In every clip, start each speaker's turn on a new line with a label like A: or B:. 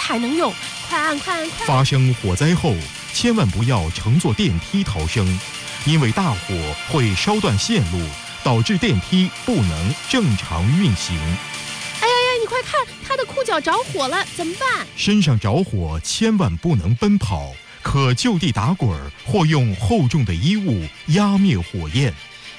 A: 还能用，快按快按快！
B: 发生火灾后，千万不要乘坐电梯逃生，因为大火会烧断线路，导致电梯不能正常运行。
A: 哎呀呀，你快看，他的裤脚着火了，怎么办？
B: 身上着火千万不能奔跑，可就地打滚或用厚重的衣物压灭火焰。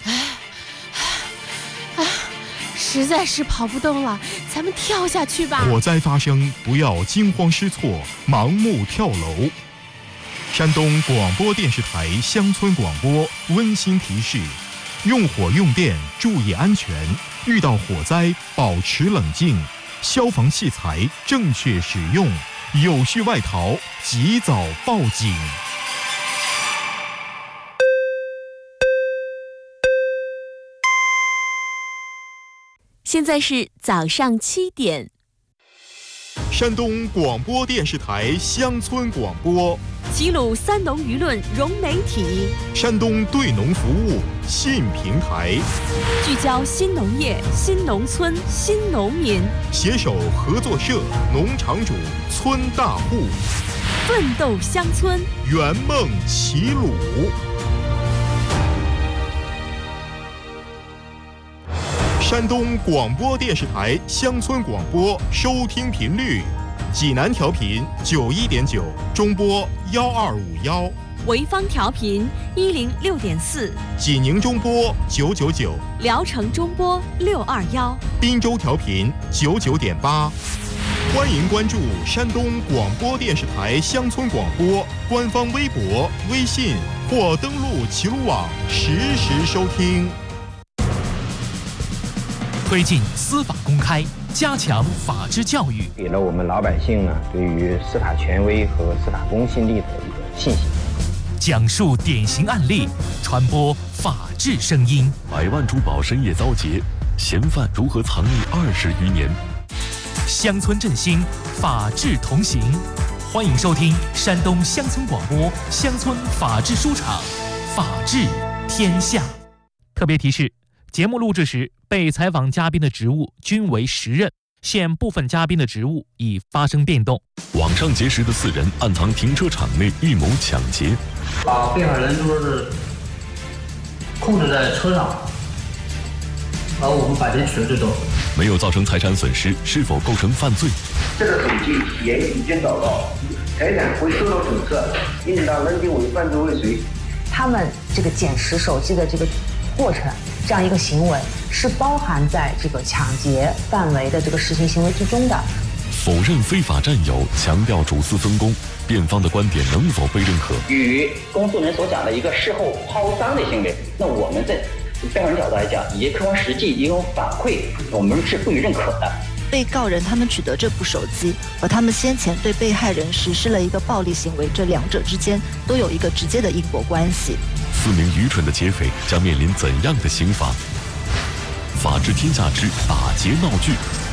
A: 实在是跑不动了，咱们跳下去吧。
B: 火灾发生，不要惊慌失措、盲目跳楼。山东广播电视台乡村广播温馨提示：用火用电注意安全，遇到火灾保持冷静，消防器材正确使用，有序外逃，及早报警。
A: 现在是早上7点。
B: 山东广播电视台乡村广播，
A: 齐鲁三农舆论融媒体，
B: 山东对农服务信平台，
A: 聚焦新农业、新农村、新农民，
B: 携手合作社、农场主、村大户，
A: 奋斗乡村，
B: 圆梦齐鲁。山东广播电视台乡村广播收听频率：济南调频91.9，中波1251；
A: 潍坊调频106.4，
B: 济宁中波999，
A: 聊城中波621，
B: 滨州调频99.8。欢迎关注山东广播电视台乡村广播官方微博、微信，或登录齐鲁网实时收听。
C: 推进司法公开，加强法治教育，
D: 给了我们老百姓呢对于司法权威和司法公信力的一个信心。
C: 讲述典型案例，传播法治声音。
E: 百万珠宝深夜遭劫，嫌犯如何藏匿20余年？
C: 乡村振兴，法治同行。欢迎收听山东乡村广播乡村法治书场，法治天下。特别提示：节目录制时，被采访嘉宾的职务均为实任，现部分嘉宾的职务已发生变动。
E: 网上结识的4人暗藏停车场内预谋抢劫，
F: 把被害人就是控制在车上，而我们把钱取了就走。
E: 没有造成财产损失，是否构成犯罪？
G: 这个手机也已经找到，财产会受到损失，应当认定为犯罪未遂。
H: 他们这个捡拾手机的这个过程，这样一个行为是包含在这个抢劫范围的这个实行行为之中的。
E: 否认非法占有，强调主次分工，辩方的观点能否被认可？
I: 与公诉人所讲的一个事后抛赃的行为，那我们在辩方人角度来讲，以及客观实际一种反馈，我们是不予认可的。
J: 被告人他们取得这部手机，和他们先前对被害人实施了一个暴力行为，这两者之间都有一个直接的因果关系。
E: 4名愚蠢的劫匪将面临怎样的刑罚？法治天下之打劫闹剧，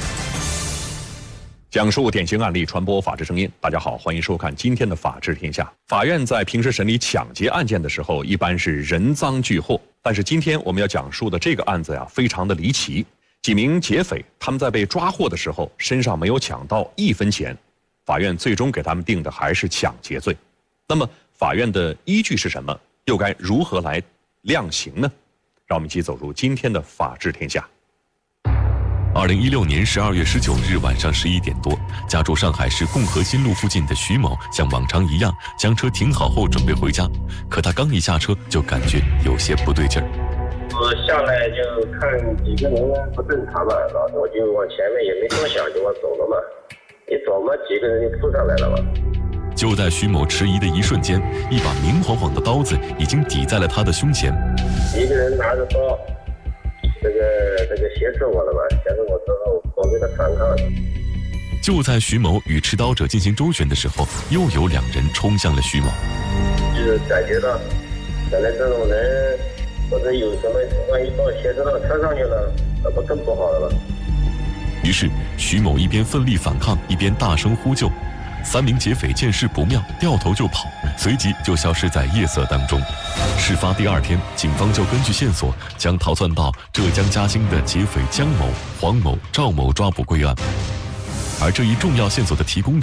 K: 讲述典型案例，传播法治声音。大家好，欢迎收看今天的法治天下。法院在平时审理抢劫案件的时候，一般是人赃俱获，但是今天我们要讲述的这个案子呀，非常的离奇。几名劫匪他们在被抓获的时候，身上没有抢到1分钱，法院最终给他们定的还是抢劫罪。那么法院的依据是什么？又该如何来量刑呢？让我们一起走入今天的法治天下。
E: 2016年12月19日晚上11点多，家住上海市共和新路附近的徐某像往常一样将车停好后准备回家，可他刚一下车就感觉有些不对劲儿。
G: 我下来就看几个人不正常嘛，然后我就往前面也没多想就往走了嘛，一走嘛几个人就扑上来了嘛。
E: 就在徐某迟疑的一瞬间，一把明晃晃的刀子已经抵在了他的胸前。
G: 一个人拿着刀，这个挟持我了嘛，挟持我之后，我跟他反抗。
E: 就在徐某与持刀者进行周旋的时候，又有2人冲向了徐某。
G: 就是感觉到，可能这种人或者有什么，万一把我挟持到车上去了，那不更不好了吗？
E: 于是徐某一边奋力反抗，一边大声呼救。3名劫匪见势不妙，掉头就跑，随即就消失在夜色当中。事发第2天，警方就根据线索将逃窜到浙江嘉兴的劫匪江某、黄某、赵某抓捕归案。而这一重要线索的提供者